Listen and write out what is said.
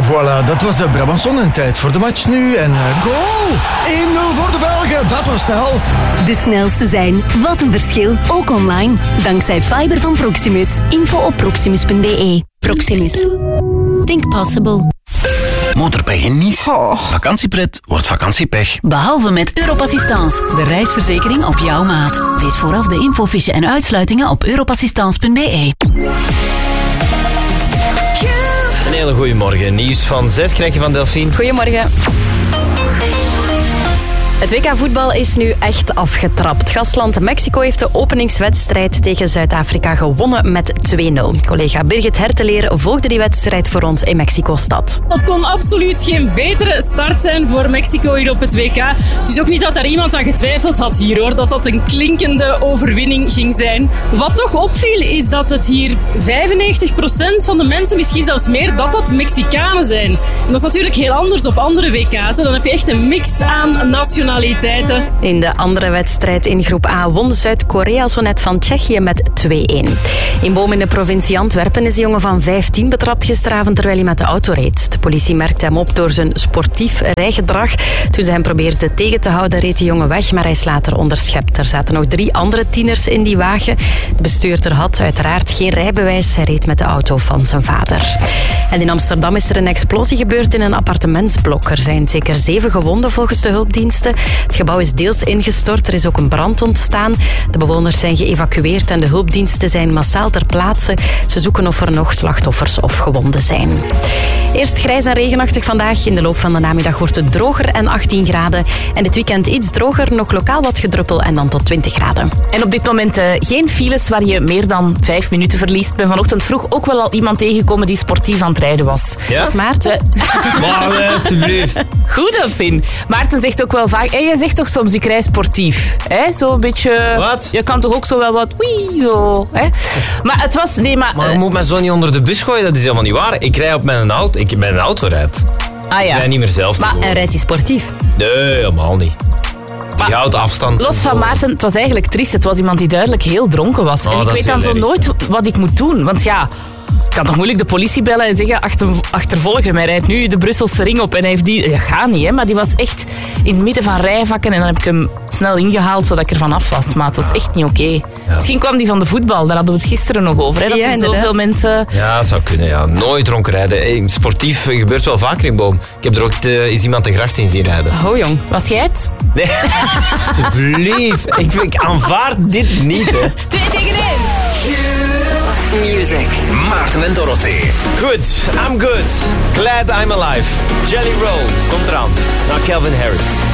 Voilà, dat was de Brabantson en tijd voor de match nu. En goal! 1-0 voor de Belgen, dat was snel. De snelste zijn. Wat een verschil. Ook online. Dankzij fiber van Proximus. Info op proximus.be. Proximus. Think possible. Motorpech in Nice. Vakantiepret wordt vakantiepech. Behalve met Europassistance. De reisverzekering op jouw maat. Lees vooraf de infofiche en uitsluitingen op europassistance.be. Een hele goede morgen. Nieuws van 6 krijg je van Delphine. Goedemorgen. Het WK voetbal is nu echt afgetrapt. Gastland Mexico heeft de openingswedstrijd tegen Zuid-Afrika gewonnen met 2-0. Collega Birgit Herteleer volgde die wedstrijd voor ons in Mexico-stad. Dat kon absoluut geen betere start zijn voor Mexico hier op het WK. Het is ook niet dat daar iemand aan getwijfeld had hier hoor, dat dat een klinkende overwinning ging zijn. Wat toch opviel is dat het hier 95% van de mensen, misschien zelfs meer, dat Mexicanen zijn. En dat is natuurlijk heel anders op andere WK's. Dan heb je echt een mix aan nationaliteiten. In de andere wedstrijd in groep A won Zuid-Korea zo net van Tsjechië met 2-1. In Boom in de provincie Antwerpen is de jongen van 15 betrapt gisteravond terwijl hij met de auto reed. De politie merkte hem op door zijn sportief rijgedrag. Toen ze hem probeerden tegen te houden reed de jongen weg, maar hij is later onderschept. Er zaten nog 3 andere tieners in die wagen. De bestuurder had uiteraard geen rijbewijs. Hij reed met de auto van zijn vader. En in Amsterdam is er een explosie gebeurd in een appartementsblok. Er zijn zeker 7 gewonden volgens de hulpdiensten. Het gebouw is deels ingestort, er is ook een brand ontstaan. De bewoners zijn geëvacueerd en de hulpdiensten zijn massaal ter plaatse. Ze zoeken of er nog slachtoffers of gewonden zijn. Eerst grijs en regenachtig vandaag. In de loop van de namiddag wordt het droger en 18 graden. En dit weekend iets droger, nog lokaal wat gedruppel en dan tot 20 graden. En op dit moment geen files waar je meer dan 5 minuten verliest. Ik ben vanochtend vroeg ook wel al iemand tegengekomen die sportief aan het rijden was. Ja? Dat is Maarten. Maar alsjeblieft. Goed, Finn. Maarten zegt ook wel vaak... Hey, jij zegt toch soms, ik rij sportief. Zo een beetje... Wat? Je kan toch ook zo wel wat... Wii, zo, hè? Maar het was... Nee, maar... Maar je moet mij zo niet onder de bus gooien, dat is helemaal niet waar. Ik rij op mijn auto. Ik met een auto rijd. Ah, ja. Ik rij niet meer zelf. En rijdt hij sportief? Nee, helemaal niet. Je houdt afstand. Los van Maarten, het was eigenlijk triest. Het was iemand die duidelijk heel dronken was. En ik weet dan zo nooit wat ik moet doen. Want ja... Ik kan toch moeilijk de politie bellen en zeggen achtervolgen. Hij rijdt nu de Brusselse ring op en hij heeft die... Dat gaat niet, hè. Maar die was echt in het midden van rijvakken en dan heb ik hem snel ingehaald zodat ik er vanaf was. Maar het was echt niet oké. Ja. Misschien kwam die van de voetbal. Daar hadden we het gisteren nog over. Hè, dat er zoveel mensen... Ja, dat zou kunnen. Ja. Nooit dronken rijden. Hey, sportief gebeurt wel vaker in Boom. Ik heb er ook eens iemand de gracht in zien rijden. Oh jong. Was jij het? Nee, alsjeblieft. Ik aanvaard dit niet, hè. 2 tegen 1. Music. Maarten en Dorothee. Goed, I'm good. Glad I'm alive. Jelly Roll komt eraan. Nou, Calvin Harris.